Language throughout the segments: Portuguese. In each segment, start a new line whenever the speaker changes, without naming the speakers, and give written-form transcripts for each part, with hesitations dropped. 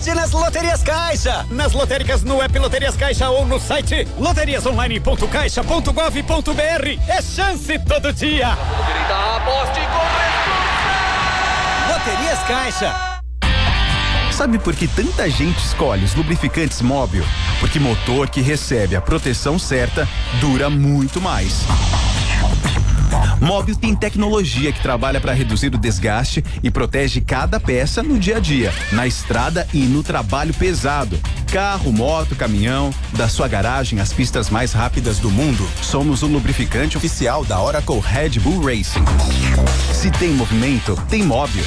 sorte nas Loterias Caixa. Nas lotéricas, no app Loterias Caixa ou no site loteriasonline.caixa.gov.br. É chance todo dia.
Aposte com
Loterias Caixa.
Sabe por que tanta gente escolhe os lubrificantes Móbil? Porque motor que recebe a proteção certa dura muito mais. Móbil tem tecnologia que trabalha para reduzir o desgaste e protege cada peça no dia a dia, na estrada e no trabalho pesado. Carro, moto, caminhão, da sua garagem às pistas mais rápidas do mundo. Somos o lubrificante oficial da Oracle Red Bull Racing. Se tem movimento, tem Móbil.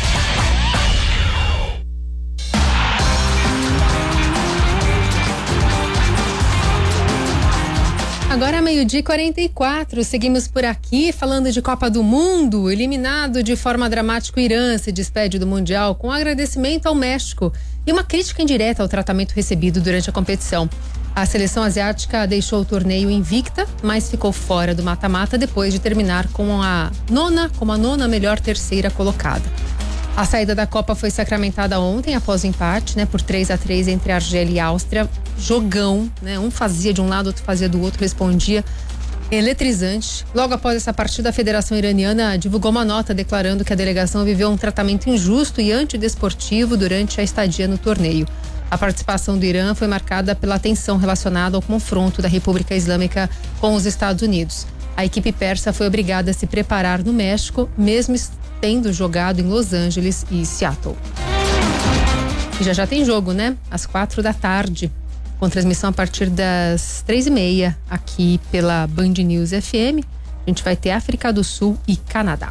Agora 12:44, seguimos por aqui falando de Copa do Mundo. Eliminado de forma dramática, o Irã se despede do Mundial com agradecimento ao México e uma crítica indireta ao tratamento recebido durante a competição. A seleção asiática deixou o torneio invicta, mas ficou fora do mata-mata depois de terminar como a nona melhor terceira colocada. A saída da Copa foi sacramentada ontem após o empate, por 3-3 entre Argélia e Áustria. Jogão, um fazia de um lado, outro fazia do outro, respondia. Eletrizante. Logo após essa partida, a Federação Iraniana divulgou uma nota declarando que a delegação viveu um tratamento injusto e antidesportivo durante a estadia no torneio. A participação do Irã foi marcada pela tensão relacionada ao confronto da República Islâmica com os Estados Unidos. A equipe persa foi obrigada a se preparar no México, mesmo tendo jogado em Los Angeles e Seattle. E já tem jogo, às 16h, com transmissão a partir das 3h30 aqui pela Band News FM. A gente vai ter África do Sul e Canadá.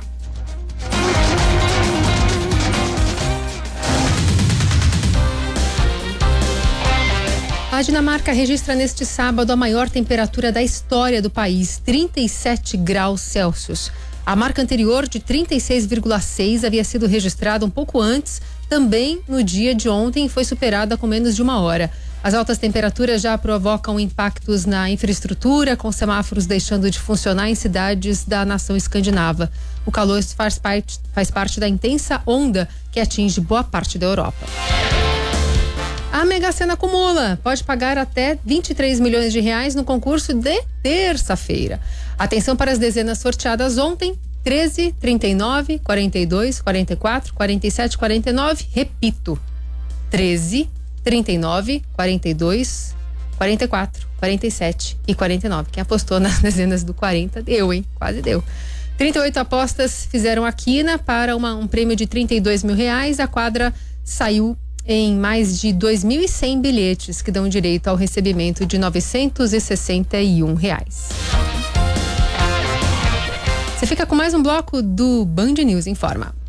A Dinamarca registra neste sábado a maior temperatura da história do país, 37 graus Celsius. A marca anterior, de 36,6, havia sido registrada um pouco antes, também no dia de ontem, e foi superada com menos de uma hora. As altas temperaturas já provocam impactos na infraestrutura, com semáforos deixando de funcionar em cidades da nação escandinava. O calor faz parte da intensa onda que atinge boa parte da Europa. A Mega Sena acumula, pode pagar até 23 milhões de reais no concurso de terça-feira. Atenção para as dezenas sorteadas ontem: 13, 39, 42, 44, 47, 49. Repito: 13, 39, 42, 44, 47 e 49. Quem apostou nas dezenas do 40 deu, hein? Quase deu. 38 apostas fizeram a quina para um prêmio de 32 mil reais. A quadra saiu em mais de 2.100 bilhetes, que dão direito ao recebimento de R$961. Você fica com mais um bloco do Band News Informa.